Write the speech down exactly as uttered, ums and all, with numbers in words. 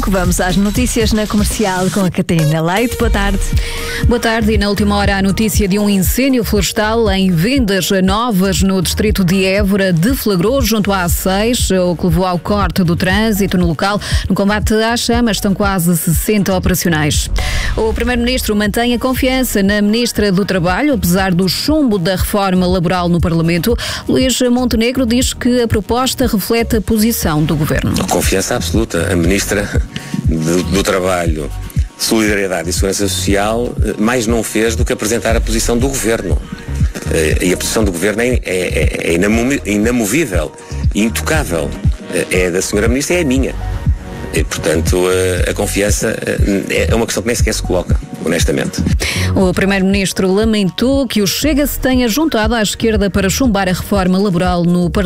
Vamos às notícias na Comercial com a Catarina Leite. Boa tarde. Boa tarde. E na última hora a notícia de um incêndio florestal em Vendas Novas, no distrito de Évora, deflagrou junto à A seis, o que levou ao corte do trânsito no local. No combate às chamas estão quase sessenta operacionais. O Primeiro-Ministro mantém a confiança na Ministra do Trabalho, apesar do chumbo da reforma laboral no Parlamento. Luís Montenegro diz que a proposta reflete a posição do Governo. Confiança absoluta. A Ministra do, do Trabalho, Solidariedade e Segurança Social mais não fez do que apresentar a posição do Governo. E a posição do Governo é, é, é inamovível, intocável. É da senhora Ministra e é a minha. E, portanto, a, a confiança é uma questão que nem sequer se coloca, honestamente. O Primeiro-Ministro lamentou que o Chega se tenha juntado à esquerda para chumbar a reforma laboral no Parlamento.